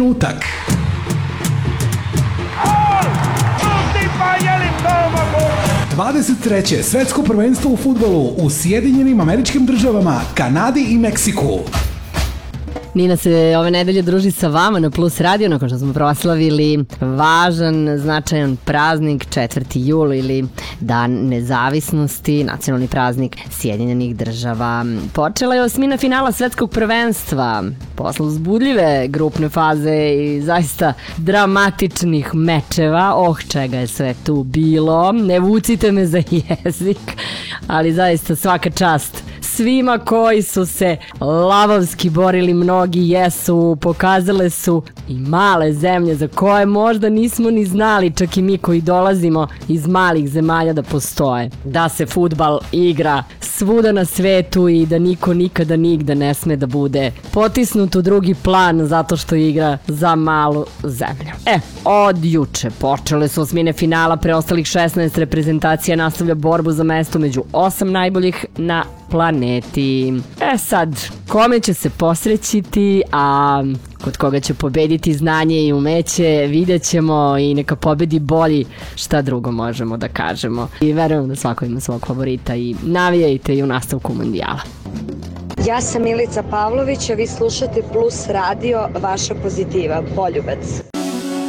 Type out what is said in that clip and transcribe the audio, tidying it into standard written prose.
Utak. 23. svetsko prvenstvo u fudbalu u Sjedinjenim Američkim Državama, Kanadi i Meksiku. Nina se ove nedelje druži sa vama na Plus Radio, nakon što smo proslavili važan, značajan praznik 4. jul ili Dan nezavisnosti, nacionalni praznik Sjedinjenih Država. Počela je osmina finala svetskog prvenstva, posle uzbudljive grupne faze i zaista dramatičnih mečeva. Čega je sve tu bilo, ne vucite me za jezik, ali zaista svaka čast svima koji su se lavovski borili. Mnogi jesu, pokazale su i male zemlje za koje možda nismo ni znali, čak i mi koji dolazimo iz malih zemalja, da postoje. Da se fudbal igra svuda na svetu i da niko nikada nigde ne sme da bude potisnut u drugi plan zato što igra za malu zemlju. Od juče počele su osmine finala, preostalih 16 reprezentacija nastavlja borbu za mesto među 8 najboljih na planeti. Sad, kome će se posrećiti, a kod koga će pobediti znanje i umeće, vidjet ćemo i neka pobedi bolji, šta drugo možemo da kažemo. I verujem da svako ima svog favorita i navijajte i u nastavku Mundijala. Ja sam Milica Pavlović, a vi slušate Plus Radio, vaša pozitiva, Poljubac.